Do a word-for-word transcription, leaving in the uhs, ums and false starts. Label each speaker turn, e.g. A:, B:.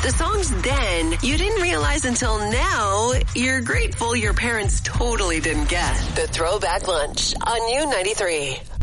A: The songs then you didn't realize until now you're grateful your parents totally didn't get. The Throwback Lunch on U ninety-three.